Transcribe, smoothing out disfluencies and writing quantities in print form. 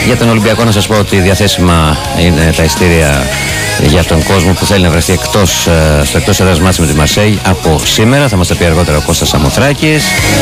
Για τον Ολυμπιακό να σας πω ότι διαθέσιμα είναι τα ειστήρια για τον κόσμο που θέλει να βρεθεί στο εκτός έδρας μάτς με τη Μαρσέη από σήμερα. Θα μας τα πει αργότερα ο Κώστας Σαμοθράκης.